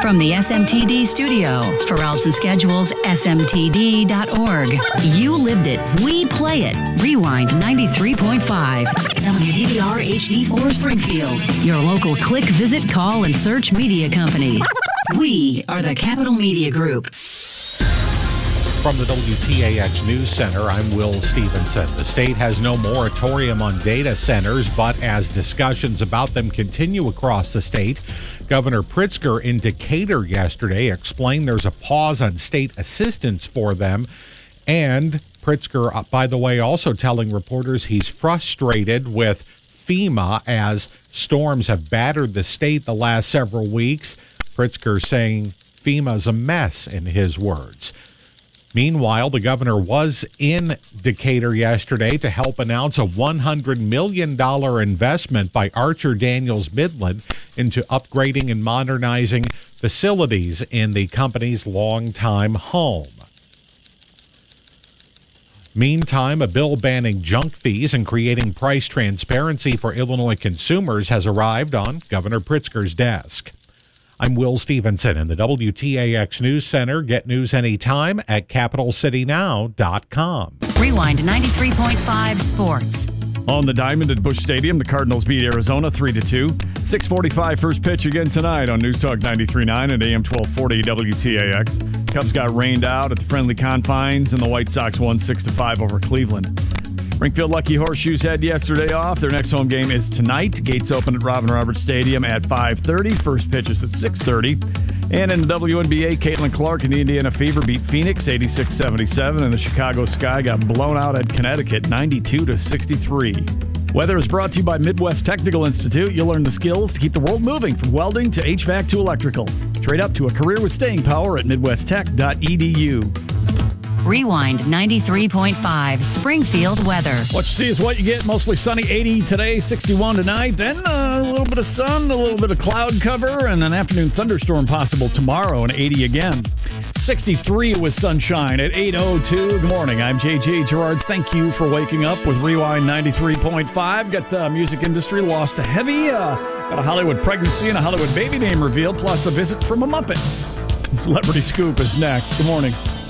From the SMTD studio, for routes and schedules, smtd.org. You lived it. We play it. Rewind 93.5. WDDR HD4 Springfield. Your local click, visit, call, and search media company. We are the Capital Media Group. From the WTAX News Center, I'm Will Stevenson. The state has no moratorium on data centers, but as discussions about them continue across the state, Governor Pritzker in Decatur yesterday explained there's a pause on state assistance for them. And Pritzker, by the way, also telling reporters he's frustrated with FEMA as storms have battered the state the last several weeks. Pritzker saying FEMA's a mess, in his words. Meanwhile, the governor was in Decatur yesterday to help announce a $100 million investment by Archer Daniels Midland into upgrading and modernizing facilities in the company's longtime home. Meantime, a bill banning junk fees and creating price transparency for Illinois consumers has arrived on Governor Pritzker's desk. I'm Will Stevenson in the WTAX News Center. Get news anytime at CapitalCityNow.com. Rewind 93.5 Sports. On the diamond at Busch Stadium, the Cardinals beat Arizona 3-2. 6:45 first pitch again tonight on News Talk 93.9 and AM 1240 WTAX. Cubs got rained out at the friendly confines, and the White Sox won 6-5 over Cleveland. Ringfield Lucky Horseshoes had yesterday off. Their next home game is tonight. Gates open at Robin Roberts Stadium at 5:30. First pitch is at 6:30. And in the WNBA, Caitlin Clark and the Indiana Fever beat Phoenix 86-77, and the Chicago Sky got blown out at Connecticut 92-63. Weather is brought to you by Midwest Technical Institute. You'll learn the skills to keep the world moving, from welding to HVAC to electrical. Trade up to a career with staying power at midwesttech.edu. Rewind 93.5 Springfield weather. What you see is what you get. Mostly sunny, 80 today, 61 tonight. Then a little bit of sun, a little bit of cloud cover, and an afternoon thunderstorm possible tomorrow, and 80 again. 63 with sunshine at 8:02. Good morning. I'm J.J. Gerard. Thank you for waking up with Rewind 93.5. Got music industry lost to heavy. Got a Hollywood pregnancy and a Hollywood baby name reveal, plus a visit from a Muppet. Celebrity Scoop is next. Good morning.